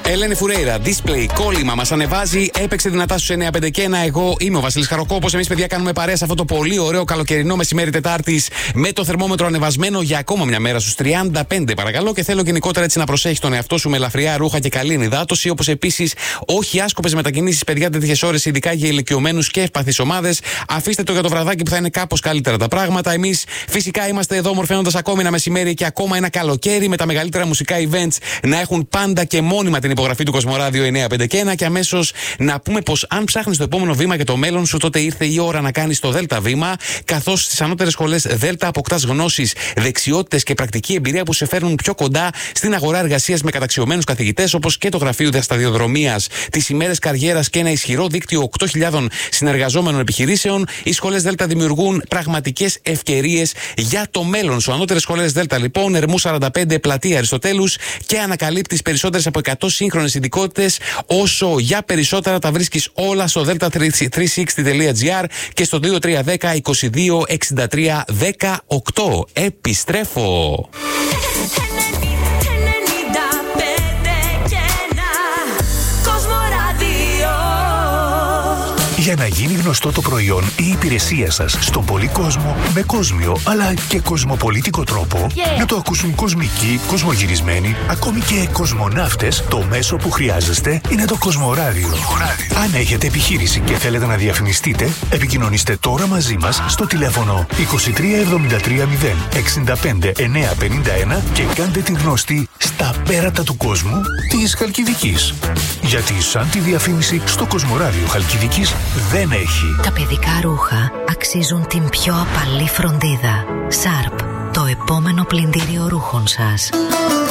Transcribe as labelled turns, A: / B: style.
A: Ελένη Φουρέιρα, display, κόλλημα, μας ανεβάζει, έπαιξε δυνατά στους 951. Εγώ είμαι ο Βασίλης Χαροκόπος. Εμείς, παιδιά, κάνουμε παρέα σε αυτό το πολύ ωραίο καλοκαιρινό μεσημέρι Τετάρτης με το θερμόμετρο ανεβασμένο για ακόμα μια μέρα στους 35, παρακαλώ. Και θέλω γενικότερα έτσι να προσέχεις τον εαυτό σου με ελαφριά ρούχα και καλή ενυδάτωση. Όπως επίσης, όχι άσκοπες μετακινήσεις, παιδιά, τέτοιες ώρες, ειδικά για ηλικιωμένους και ευπαθείς ομάδες. Αφήστε το για το βραδάκι που θα είναι κάπως καλύτερα τα πράγματα. Εμείς φυσικά είμαστε εδώ μορφαίνοντας ακόμη ένα μεσημέρι και ακόμα ένα καλοκαίρι με τα μεγαλύτερα μουσικά events να έχουν πάντα και μόνιμα την υπογραφή του Κοσμοράδιο 951. Και αμέσως να πούμε πως αν ψάχνεις το επόμενο βήμα για το μέλλον σου, τότε ήρθε η ώρα να κάνεις το Δέλτα βήμα, καθώς στις ανώτερες σχολές Δέλτα αποκτάς γνώσεις, δεξιότητες και πρακτική εμπειρία που σε φέρνουν πιο κοντά στην αγορά εργασίας με καταξιωμένους καθηγητές, όπως και το γραφείο διασταδιοδρομίας, τις ημέρες καριέρας και ένα ισχυρό δίκτυο 8.000 συνεργαζόμενων επιχειρήσεων. Οι σχολές Δέλτα δημιουργούν πραγματικές ευκαιρίες για το μέλλον σου. Ανώτερες σχολές Δέλτα, λοιπόν, Ερμού 45, πλατεία Αριστοτέλους, και ανακαλύπτεις περισσότερες από 100 σύγχρονες ειδικότητες. Όσο για περισσότερα τα βρίσκεις όλα στο delta360.gr και στο 2310 22 63 18. Επιστρέφω.
B: Για να γίνει γνωστό το προϊόν ή η υπηρεσία σας στον πολύ κόσμο με κόσμιο αλλά και κοσμοπολίτικο τρόπο, να το ακούσουν κοσμικοί, κοσμογυρισμένοι, ακόμη και κοσμοναύτες, το μέσο που χρειάζεστε είναι το Κοσμοράδιο. Αν έχετε επιχείρηση και θέλετε να διαφημιστείτε, επικοινωνήστε τώρα μαζί μας στο τηλέφωνο 2373 065 951 και κάντε την γνωστή στα πέρατα του κόσμου της Χαλκιδικής. Γιατί σαν τη διαφήμιση στο Κοσμοράδιο Χαλκιδικής δεν έχει.
C: Τα παιδικά ρούχα αξίζουν την πιο απαλή φροντίδα. Sharp, το επόμενο πλυντήριο ρούχων σας.